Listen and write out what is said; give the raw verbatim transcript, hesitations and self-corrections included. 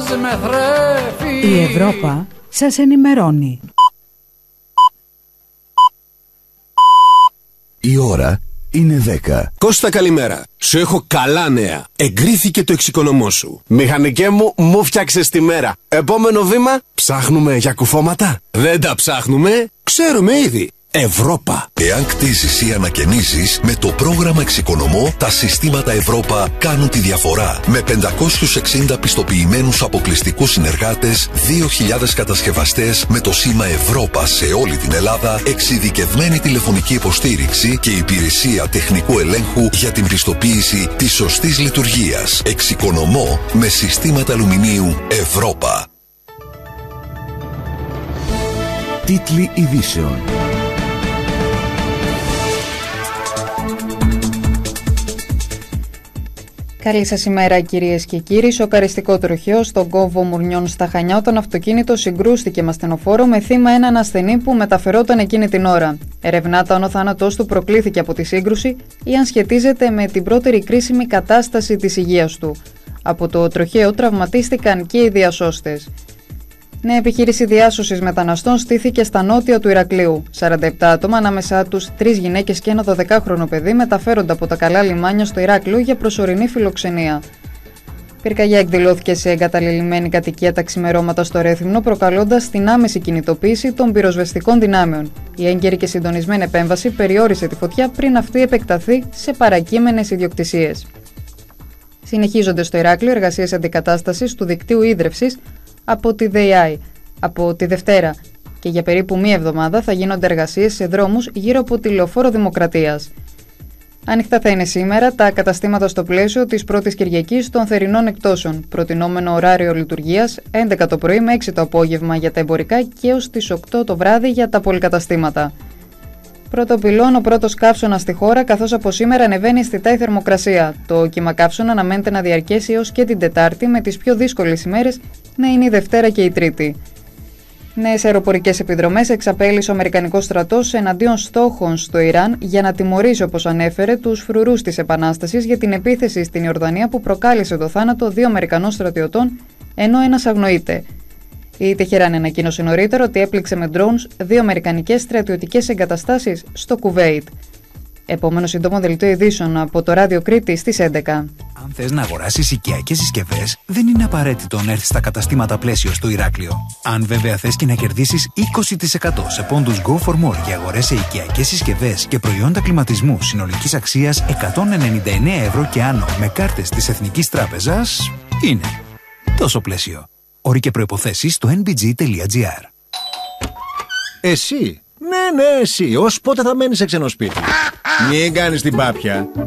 με θρέφει. Η Ευρώπα σας ενημερώνει. Η ώρα είναι δέκα. Κώστα, καλημέρα. Σου έχω καλά νέα. Εγκρίθηκε το εξοικονομό σου. Μηχανικέ μου, μου φτιάξες τη μέρα. Επόμενο βήμα, ψάχνουμε για κουφώματα. Δεν τα ψάχνουμε, ξέρουμε ήδη. Ευρώπα. Εάν κτίζεις ή ανακαινίζεις, με το πρόγραμμα Εξοικονομώ, τα συστήματα Ευρώπα κάνουν τη διαφορά. Με πεντακόσιους εξήντα πιστοποιημένους αποκλειστικούς συνεργάτες, δύο χιλιάδες κατασκευαστές με το σήμα Ευρώπα σε όλη την Ελλάδα, εξειδικευμένη τηλεφωνική υποστήριξη και υπηρεσία τεχνικού ελέγχου για την πιστοποίηση της σωστής λειτουργίας. Εξοικονομώ με συστήματα αλουμινίου Ευρώπα. Τίτλοι ειδήσεων. Καλή σας ημέρα, κυρίες και κύριοι. Σοκαριστικό τροχαίο στον κόμβο Μουρνιών στα Χανιά, όταν αυτοκίνητο συγκρούστηκε με ασθενοφόρο με θύμα έναν ασθενή που μεταφερόταν εκείνη την ώρα. Ερευνάται αν ο θάνατός του προκλήθηκε από τη σύγκρουση ή αν σχετίζεται με την πρώτερη κρίσιμη κατάσταση της υγείας του. Από το τροχαίο τραυματίστηκαν και οι διασώστες. Νέα επιχείρηση διάσωσης μεταναστών στήθηκε στα νότια του Ηρακλείου. σαράντα επτά άτομα, ανάμεσά τους τρεις γυναίκες και ένα δωδεκάχρονο παιδί, μεταφέρονται από τα καλά λιμάνια στο Ηράκλειο για προσωρινή φιλοξενία. Πυρκαγιά εκδηλώθηκε σε εγκαταλελειμμένη κατοικία τα ξημερώματα στο Ρέθυμνο, προκαλώντας την άμεση κινητοποίηση των πυροσβεστικών δυνάμεων. Η έγκαιρη και συντονισμένη επέμβαση περιόρισε τη φωτιά πριν αυτή επεκταθεί σε παρακείμενες ιδιοκτησίες. Συνεχίζονται στο Ηράκλειο εργασίες αντικατάστασης του δικτύου ίδρευσης από τη ΔΕΙΑΗ από τη Δευτέρα και για περίπου μία εβδομάδα θα γίνονται εργασίες σε δρόμους γύρω από τη Λεωφόρο Δημοκρατίας. Ανοιχτά θα είναι σήμερα τα καταστήματα στο πλαίσιο της πρώτης Κυριακής των θερινών εκτόσεων. Προτινόμενο ωράριο λειτουργίας έντεκα το πρωί με έξι το απόγευμα για τα εμπορικά και έως τις οκτώ το βράδυ για τα πολυκαταστήματα. Πρώτο πυλών, ο πρώτος καύσωνας στη χώρα, καθώς από σήμερα ανεβαίνει αισθητά η θερμοκρασία. Το κύμα καύσωνα αναμένεται να διαρκέσει έως και την Τετάρτη, με τις πιο δύσκολες ημέρες να είναι η Δευτέρα και η Τρίτη. Νέες αεροπορικές επιδρομές εξαπέλυσε ο Αμερικανικός στρατός εναντίον στόχων στο Ιράν για να τιμωρήσει, όπως ανέφερε, τους φρουρούς της Επανάστασης για την επίθεση στην Ιορδανία που προκάλεσε το θάνατο δύο Αμερικανών στρατιωτών, ενώ ένας αγνοείται. Η Τεχεράνη ανακοίνωσε νωρίτερα ότι έπληξε με drones δύο αμερικανικές στρατιωτικές εγκαταστάσεις στο Κουβέιτ. Επόμενο σύντομο δελτίο ειδήσεων από το Ράδιο Κρήτη στις έντεκα. Αν θες να αγοράσεις οικιακές συσκευές, δεν είναι απαραίτητο να έρθεις στα καταστήματα Πλαίσιο στο Ηράκλειο. Αν βέβαια θες και να κερδίσεις είκοσι τοις εκατό σε πόντους Go for More για αγορές σε οικιακές συσκευές και προϊόντα κλιματισμού συνολικής αξίας εκατόν ενενήντα εννέα ευρώ και άνω με κάρτες της Εθνικής Τράπεζας, είναι τόσο Πλαίσιο. Όροι και προϋποθέσεις στο εν μπι τζι τελεία τζι άρ. Εσύ, ναι ναι εσύ, ως πότε θα μένεις σε ξενό σπίτι? Μην κάνεις την πάπια.